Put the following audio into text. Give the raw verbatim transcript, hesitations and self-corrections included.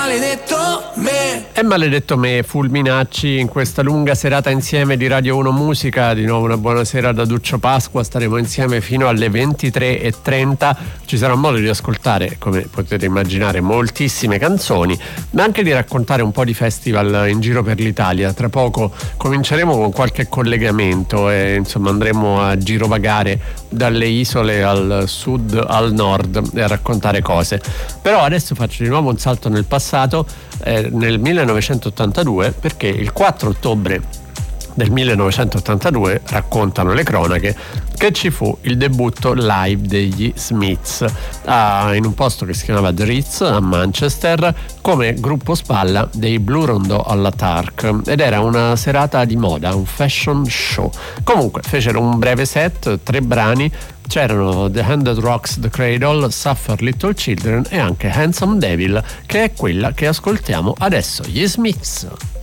maledetto me. E maledetto me, Fulminacci, in questa lunga serata insieme di Radio uno Musica. Di nuovo una buona sera da Duccio Pasqua, staremo insieme fino alle ventitré e trenta. Ci sarà modo di ascoltare, come potete immaginare, moltissime canzoni, ma anche di raccontare un po' di festival in giro per l'Italia. Tra poco cominceremo con qualche collegamento e insomma andremo a girovagare dalle isole al sud al nord e a raccontare cose. Però adesso faccio di nuovo un salto nel passato, eh, nel millenovecentottantadue, perché il quattro ottobre del millenovecentottantadue raccontano le cronache che ci fu il debutto live degli Smiths a, in un posto che si chiamava The Ritz a Manchester, come gruppo spalla dei Blue Rondeau alla Tark, ed era una serata di moda, un fashion show. Comunque fecero un breve set, tre brani. C'erano The Hand That Rocks the Cradle, Suffer Little Children e anche Handsome Devil, che è quella che ascoltiamo adesso, gli Smiths.